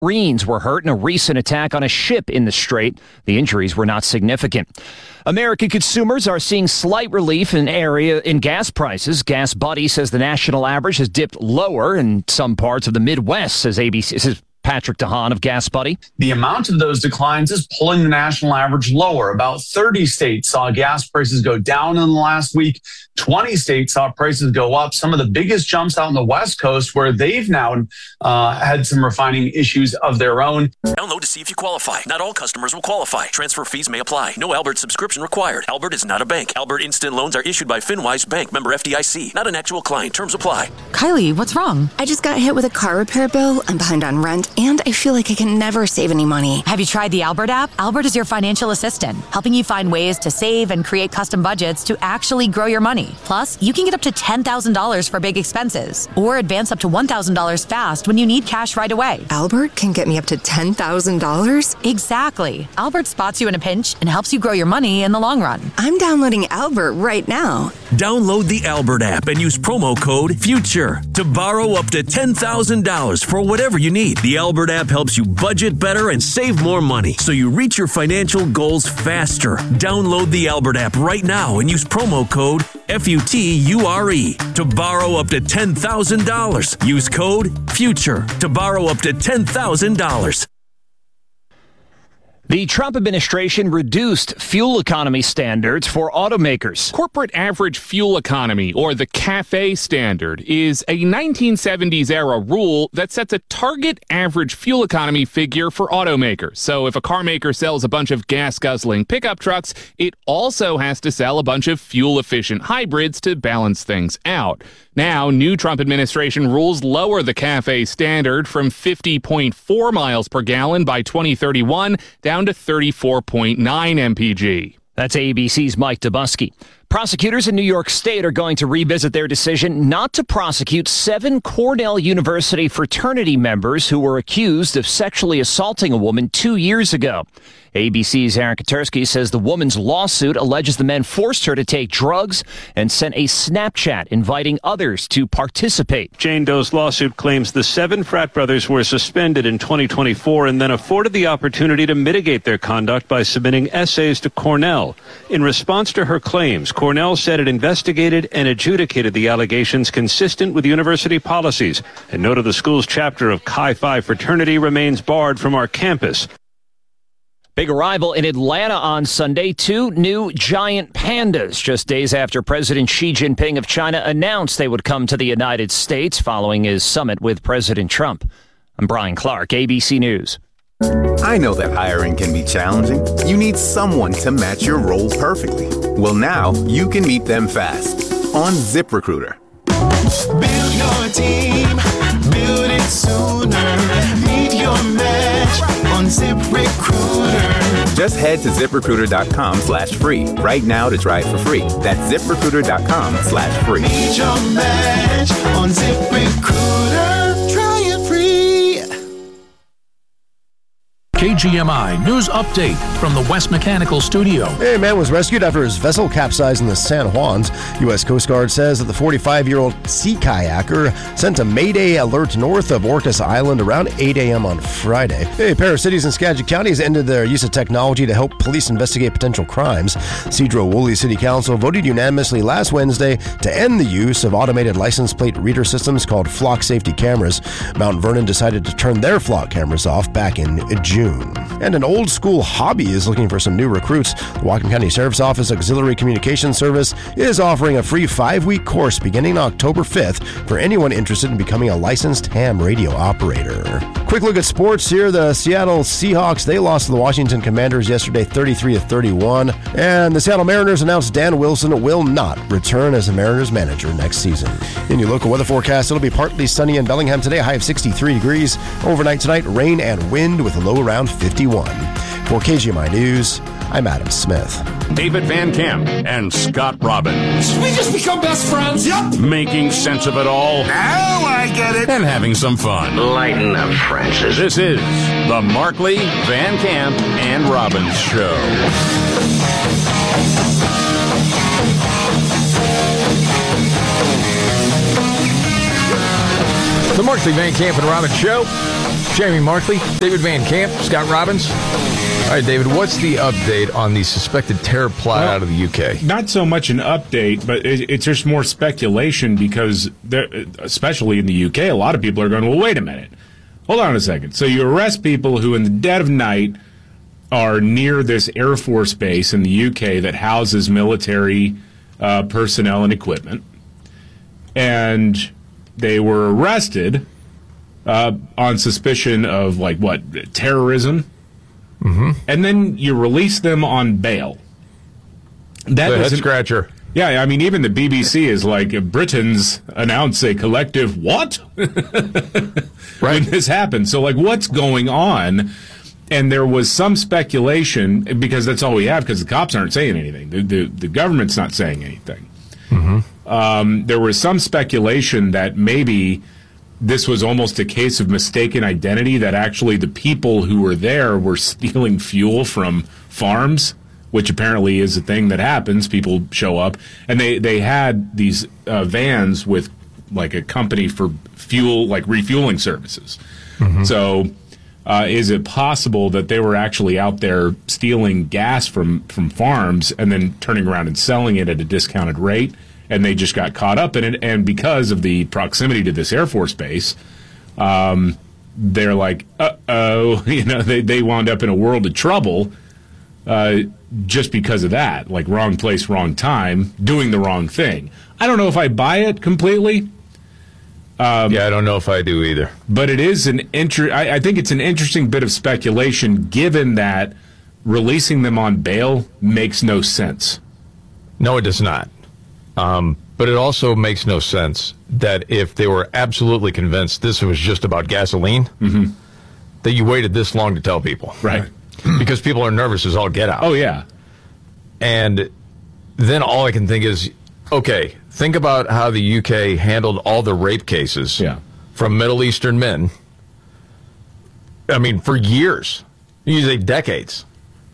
Marines were hurt in a recent attack on a ship in the Strait. The injuries were not significant. American consumers are seeing slight relief in gas prices. Gas Buddy says the national average has dipped lower in some parts of the Midwest, says Patrick DeHaan of Gas Buddy. The amount of those declines is pulling the national average lower. About 30 states saw gas prices go down in the last week. 20 states saw prices go up. Some of the biggest jumps out on the West Coast, where they've now had some refining issues of their own. Download to see if you qualify. Not all customers will qualify. Transfer fees may apply. No Albert subscription required. Albert is not a bank. Albert Instant Loans are issued by FinWise Bank, member FDIC. Not an actual client. Terms apply. Kylie, what's wrong? I just got hit with a car repair bill. I'm behind on rent, and I feel like I can never save any money. Have you tried the Albert app? Albert is your financial assistant, helping you find ways to save and create custom budgets to actually grow your money. Plus, you can get up to $10,000 for big expenses, or advance up to $1,000 fast when you need cash right away. Albert can get me up to $10,000? Exactly. Albert spots you in a pinch and helps you grow your money in the long run. I'm downloading Albert right now. Download the Albert app and use promo code FUTURE to borrow up to $10,000 for whatever you need. The Albert app helps you budget better and save more money, so you reach your financial goals faster. Download the Albert app right now and use promo code FUTURE to borrow up to $10,000. Use code FUTURE to borrow up to $10,000. The Trump administration reduced fuel economy standards for automakers. Corporate average fuel economy, or the CAFE standard, is a 1970s-era rule that sets a target average fuel economy figure for automakers. So if a car maker sells a bunch of gas-guzzling pickup trucks, it also has to sell a bunch of fuel-efficient hybrids to balance things out. Now, new Trump administration rules lower the CAFE standard from 50.4 miles per gallon by 2031 down to 34.9 mpg. That's ABC's Mike Dubusky. Prosecutors in New York State are going to revisit their decision not to prosecute 7 Cornell University fraternity members who were accused of sexually assaulting a woman 2 years ago. ABC's Aaron Katersky says the woman's lawsuit alleges the men forced her to take drugs and sent a Snapchat inviting others to participate. Jane Doe's lawsuit claims the 7 frat brothers were suspended in 2024 and then afforded the opportunity to mitigate their conduct by submitting essays to Cornell. In response to her claims, Cornell said it investigated and adjudicated the allegations consistent with university policies and noted the school's chapter of Chi Phi fraternity remains barred from our campus. Big arrival in Atlanta on Sunday. 2 new giant pandas, just days after President Xi Jinping of China announced they would come to the United States following his summit with President Trump. I'm Brian Clark, ABC News. I know that hiring can be challenging. You need someone to match your role perfectly. Well, now you can meet them fast on ZipRecruiter. Build your team, build it sooner. Meet your match on ZipRecruiter. Just head to ZipRecruiter.com/free right now to try it for free. That's ZipRecruiter.com/free. Meet your match on ZipRecruiter. Try it free. KGMI News Update from the West Mechanical Studio. A man was rescued after his vessel capsized in the San Juans. U.S. Coast Guard says that the 45-year-old sea kayaker sent a Mayday alert north of Orcas Island around 8 a.m. on Friday. A pair of cities in Skagit County has ended their use of technology to help police investigate potential crimes. Cedro-Woolley City Council voted unanimously last Wednesday to end the use of automated license plate reader systems called flock safety cameras. Mount Vernon decided to turn their flock cameras off back in June. And an old school hobby is looking for some new recruits. The Whatcom County Sheriff's Office Auxiliary Communications Service is offering a free 5-week course beginning October 5th for anyone interested in becoming a licensed ham radio operator. Quick look at sports here. The Seattle Seahawks, they lost to the Washington Commanders yesterday 33-31. And the Seattle Mariners announced Dan Wilson will not return as the Mariners manager next season. In your local weather forecast, it'll be partly sunny in Bellingham today, a high of 63 degrees. Overnight tonight, rain and wind with a low around 51. For KGMI News, I'm Adam Smith. David Van Camp and Scott Robbins. We just become best friends. Yep. Making sense of it all. Now I get it. And having some fun. Lighten up, Francis. This is the Markley, Van Camp, and Robbins Show. The Markley, Van Camp, and Robbins Show. Jamie Markley, David Van Camp, Scott Robbins. All right, David, what's the update on the suspected terror plot out of the UK? Not so much an update, but it's just more speculation because, especially in the UK, a lot of people are going, well, wait a minute. Hold on a second. So you arrest people who in the dead of night are near this Air Force base in the UK that houses military personnel and equipment. And they were arrested on suspicion of, terrorism. Mm-hmm. And then you release them on bail. That the head scratcher. Yeah, I mean, even the BBC is like, Britons announce a collective what? When this happened. So, what's going on? And there was some speculation, because that's all we have, because the cops aren't saying anything. The government's not saying anything. Mm-hmm. There was some speculation that maybe this was almost a case of mistaken identity, that actually the people who were there were stealing fuel from farms, which apparently is a thing that happens. People show up, and they had these vans with a company for fuel, refueling services. Mm-hmm. So is it possible that they were actually out there stealing gas from farms and then turning around and selling it at a discounted rate? And they just got caught up in it, and because of the proximity to this Air Force base, they're like, uh-oh, they wound up in a world of trouble just because of that, wrong place, wrong time, doing the wrong thing. I don't know if I buy it completely. I don't know if I do either. But it is I think it's an interesting bit of speculation, given that releasing them on bail makes no sense. No, it does not. But it also makes no sense that if they were absolutely convinced this was just about gasoline, mm-hmm. that you waited this long to tell people. Right. Because people are nervous as all get out. Oh, yeah. And then all I can think is, okay, think about how the UK handled all the rape cases from Middle Eastern men. I mean, for years, usually decades.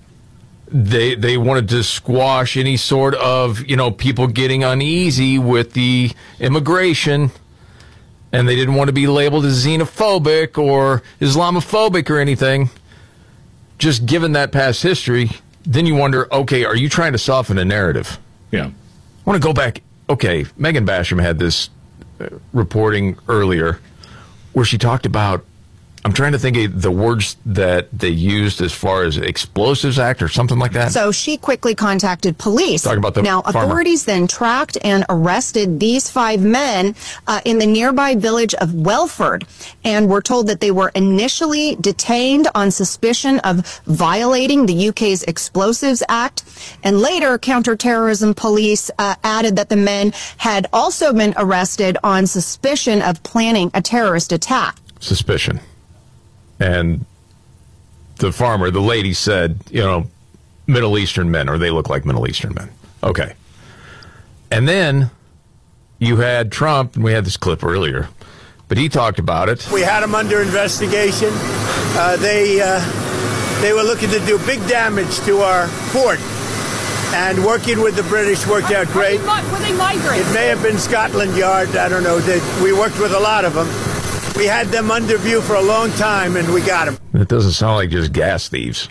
They wanted to squash any sort of, people getting uneasy with the immigration, and they didn't want to be labeled as xenophobic or Islamophobic or anything. Just given that past history, then you wonder, okay, are you trying to soften a narrative? Yeah. I want to go back. Okay, Megan Basham had this reporting earlier where she talked about, I'm trying to think of the words that they used as far as Explosives Act or something like that. So she quickly contacted police. Talking about the now, farmer. Authorities then tracked and arrested these 5 men in the nearby village of Welford, and were told that they were initially detained on suspicion of violating the UK's Explosives Act. And later, counterterrorism police added that the men had also been arrested on suspicion of planning a terrorist attack. Suspicion. And the farmer, the lady said, Middle Eastern men, or they look like Middle Eastern men. Okay. And then you had Trump, and we had this clip earlier, but he talked about it. We had them under investigation. They were looking to do big damage to our fort. And working with the British worked out great. Were they migrants? It may have been Scotland Yard. I don't know. We worked with a lot of them. We had them under view for a long time, and we got them. It doesn't sound like just gas thieves.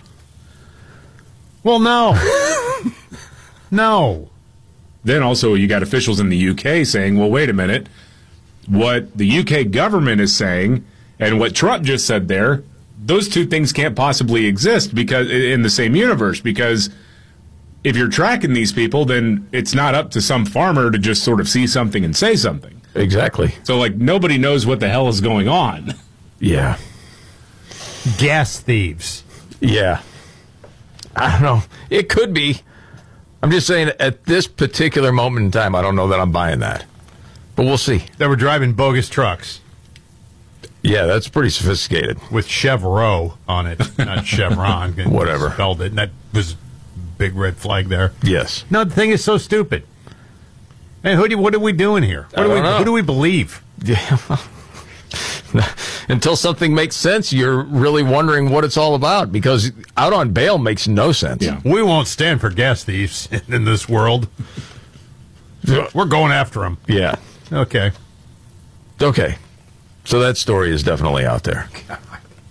Well, no. No. Then also you got officials in the UK saying, well, wait a minute. What the UK government is saying and what Trump just said there, those two things can't possibly exist because in the same universe, because if you're tracking these people, then it's not up to some farmer to just sort of see something and say something. Exactly. So, nobody knows what the hell is going on. Yeah. Gas thieves. Yeah. I don't know. It could be. I'm just saying, at this particular moment in time, I don't know that I'm buying that. But we'll see. They were driving bogus trucks. Yeah, that's pretty sophisticated. With Chevrolet on it, not Chevron. Whatever. Spelled it, and that was a big red flag there. Yes. No, the thing is so stupid. Hey, what are we doing here? Who do we believe? Yeah. Until something makes sense, you're really wondering what it's all about, because out on bail makes no sense. Yeah. We won't stand for gas thieves in this world. We're going after them. Yeah. Okay. So that story is definitely out there.